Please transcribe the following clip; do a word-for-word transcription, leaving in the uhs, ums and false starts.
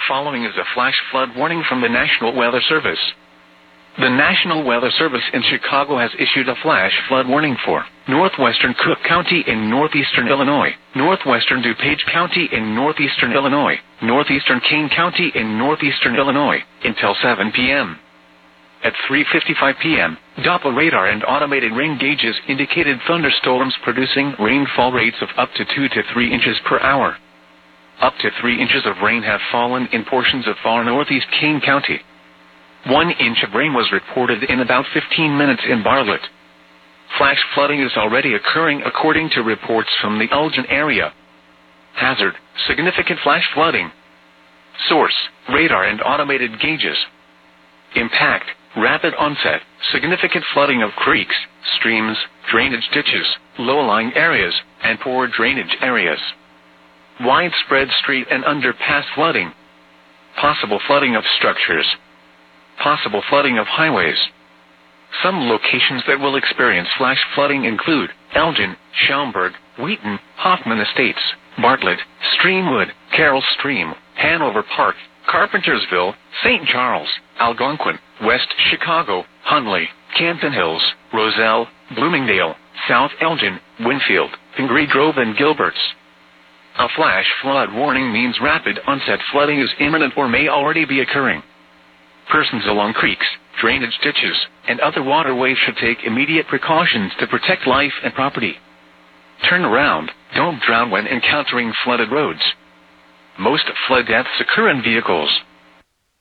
following is a flash flood warning from the National Weather Service. The National Weather Service in Chicago has issued a flash flood warning for northwestern Cook County in northeastern Illinois, northwestern DuPage County in northeastern Illinois, northeastern Kane County in northeastern Illinois, until seven p m At three fifty-five p m, Doppler radar and automated rain gauges indicated thunderstorms producing rainfall rates of up to two to three inches per hour. Up to three inches of rain have fallen in portions of far northeast Kane County. One inch of rain was reported in about fifteen minutes in Bartlett. Flash flooding is already occurring according to reports from the Elgin area. Hazard: significant flash flooding. Source: radar and automated gauges. Impact: rapid onset, significant flooding of creeks, streams, drainage ditches, low-lying areas, and poor drainage areas. Widespread street and underpass flooding. Possible flooding of structures. Possible flooding of highways. Some locations that will experience flash flooding include Elgin, Schaumburg, Wheaton, Hoffman Estates, Bartlett, Streamwood, Carroll Stream, Hanover Park, Carpentersville, Saint Charles, Algonquin, West Chicago, Hunley, Campton Hills, Roselle, Bloomingdale, South Elgin, Winfield, Pingree Grove, and Gilberts. A flash flood warning means rapid onset flooding is imminent or may already be occurring. Persons along creeks, drainage ditches, and other waterways should take immediate precautions to protect life and property. Turn around, don't drown when encountering flooded roads. Most flood deaths occur in vehicles.